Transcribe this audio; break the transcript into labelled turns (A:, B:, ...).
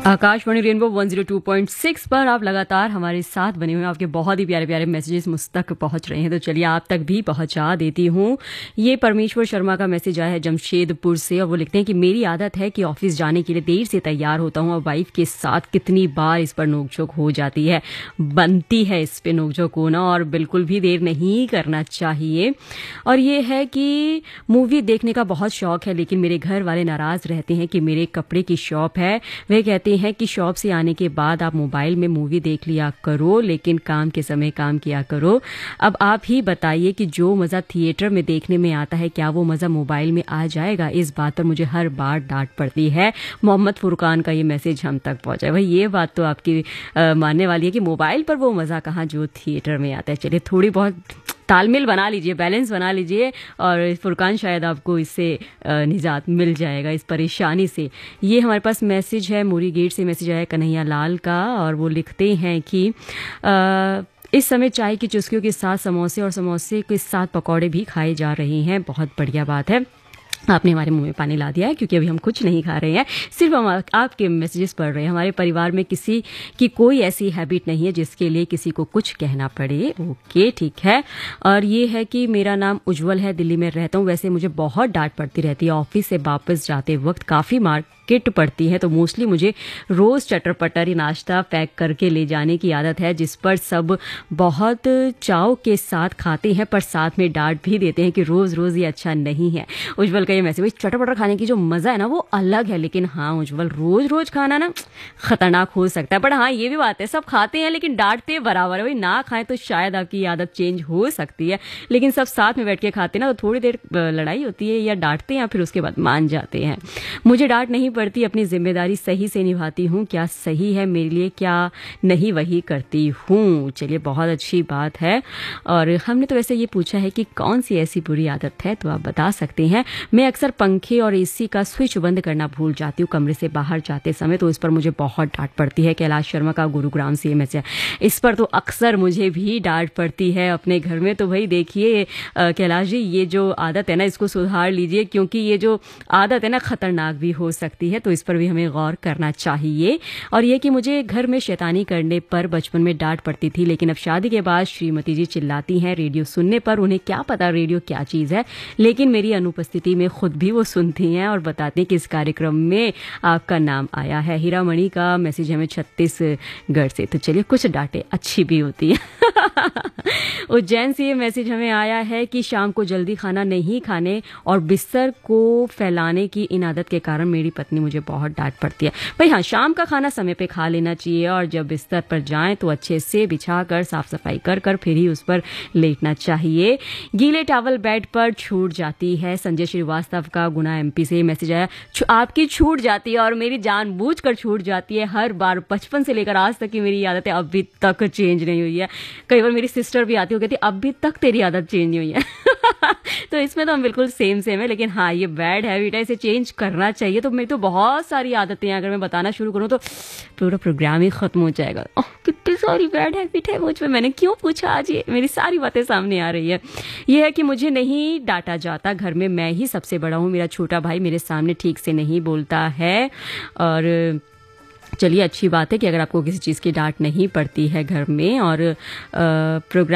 A: Akashvani rainbow 102.6 पर आप लगातार हमारे साथ बने हुए हैं। आपके बहुत ही प्यारे प्यारे मैसेजेस मुझ तक पहुंच रहे हैं, तो चलिए आप तक भी पहुंचा देती हूं। ये परमेश्वर शर्मा का मैसेज आया है जमशेदपुर से, और वो लिखते हैं कि मेरी आदत है कि ऑफिस जाने के लिए देर से तैयार होता हूं और वाइफ के साथ कितनी बार इस पर नोकझोंक हो जाती है, बनती है इस पे नोकझोंक होना, और बिल्कुल भी देर नहीं करना चाहिए। और ये है कि मूवी देखने का बहुत शौक है, लेकिन मेरे घर वाले नाराज रहते हैं कि मेरे कपड़े की शॉप है, वे कहते हैं कि शॉप से आने के बाद आप मोबाइल में मूवी देख लिया करो, लेकिन काम के समय काम किया करो। अब आप ही बताइए कि जो मज़ा थिएटर में देखने में आता है, क्या वो मज़ा मोबाइल में आ जाएगा? इस बात पर मुझे हर बार डांट पड़ती है। मोहम्मद फुरकान का ये मैसेज हम तक पहुंचा है। भाई ये बात तो आपकी मानने वाली है कि मोबाइल पर वो मज़ा कहाँ जो थिएटर में आता है। चलिए थोड़ी बहुत तालमेल बना लीजिए, बैलेंस बना लीजिए, और फुरकान शायद आपको इससे निजात मिल जाएगा इस परेशानी से। ये हमारे पास मैसेज है मुरी गेट से, मैसेज आया कन्हैया लाल का, और वो लिखते हैं कि इस समय चाय की चुस्कियों के साथ समोसे और समोसे के साथ पकौड़े भी खाए जा रहे हैं। बहुत बढ़िया बात है, आपने हमारे मुंह में पानी ला दिया है, क्योंकि अभी हम कुछ नहीं खा रहे हैं, सिर्फ हम आपके मैसेजेस पढ़ रहे हैं। हमारे परिवार में किसी की कोई ऐसी हैबिट नहीं है जिसके लिए किसी को कुछ कहना पड़े। ओके, ठीक है। और ये है कि मेरा नाम उज्जवल है, दिल्ली में रहता हूँ। वैसे मुझे बहुत डांट पड़ती रहती है, ऑफिस से वापस जाते वक्त काफ़ी मार्केट पड़ती है, तो मोस्टली मुझे रोज़ चटर पटर नाश्ता पैक करके ले जाने की आदत है, जिस पर सब बहुत चाव के साथ खाते हैं, पर साथ में डांट भी देते हैं कि रोज़ रोज़ ये अच्छा नहीं है। उज्जवल का ये मैसेज, चटर पटर खाने की जो मज़ा है ना वो अलग है, लेकिन हाँ उज्जवल, रोज़ रोज़ खाना ना खतरनाक हो सकता है। पर हाँ ये भी बात है, सब खाते हैं लेकिन डांटते बराबर है। भाई ना खाएं तो शायद आपकी आदत चेंज हो सकती है, लेकिन सब साथ में बैठ के खाते हैं ना, तो थोड़ी देर लड़ाई होती है, या डांटते हैं या फिर उसके बाद मान जाते हैं। मुझे डांट नहीं पड़ती, अपनी जिम्मेदारी सही से निभाती हूँ। क्या सही है मेरे लिए, क्या नहीं वही करती हूँ। चलिए बहुत अच्छी बात है। और हमने तो वैसे ये पूछा है कि कौन सी ऐसी बुरी आदत है, तो आप बता सकते हैं। मैं अक्सर पंखे और एसी का स्विच बंद करना भूल जाती हूँ कमरे से बाहर जाते समय, तो इस पर मुझे बहुत डांट पड़ती है। कैलाश शर्मा का गुरुग्राम से ये मैसेज, इस पर तो अक्सर मुझे भी डांट पड़ती है अपने घर में। तो भाई देखिए कैलाश जी, ये जो आदत है ना इसको सुधार लीजिए, क्योंकि ये जो आदत है ना खतरनाक भी हो सकती है, तो इस पर भी हमें गौर करना चाहिए। और ये कि मुझे घर में शैतानी करने पर बचपन में डांट पड़ती थी, लेकिन अब शादी के बाद श्रीमती जी चिल्लाती हैं रेडियो सुनने पर। उन्हें क्या पता रेडियो क्या चीज़ है, लेकिन मेरी अनुपस्थिति में खुद भी वो सुनती हैं और बताती हैं कि इस कार्यक्रम में आपका नाम आया है। हीरामणि का मैसेज हमें छत्तीसगढ़ से, तो चलिए कुछ डांटे अच्छी भी होती है। उज्जैन से ये मैसेज हमें आया है कि शाम को जल्दी खाना नहीं खाने और बिस्तर को फैलाने की इन आदत के कारण मेरी पत्नी मुझे बहुत डांट पड़ती है। भाई हाँ, शाम का खाना समय पे खा लेना चाहिए, और जब बिस्तर पर जाएं तो अच्छे से बिछा कर साफ सफाई कर कर फिर ही उस पर लेटना चाहिए। गीले टावल बेड पर छूट जाती है। संजय श्रीवास्तव का गुना एमपी से मैसेज आया, आपकी छूट जाती है और मेरी जानबूझकर छूट जाती है हर बार। बचपन से लेकर आज तक की मेरी आदतें अभी तक चेंज नहीं हुई है। कई बार मेरी सिस्टर भी आती है, कहती अभी तक तेरी आदत चेंज नहीं हुई है। तो इसमें तो हम बिल्कुल सेम है, लेकिन हाँ ये बैड हैबिट है, इसे चेंज करना चाहिए। तो मेरी तो बहुत सारी आदतें हैं, अगर मैं बताना शुरू करूँ तो पूरा प्रोग्राम ही खत्म हो जाएगा। कितनी सारी बैड हैबिट है मुझ में, मैंने क्यों पूछा आज, ये मेरी सारी बातें सामने आ रही है। ये है कि मुझे नहीं डांटा जाता, घर में मैं ही सबसे बड़ा हूँ, मेरा छोटा भाई मेरे सामने ठीक से नहीं बोलता है। और चलिए अच्छी बात है कि अगर आपको किसी चीज़ की डांट नहीं पड़ती है घर में, और प्रोग्राम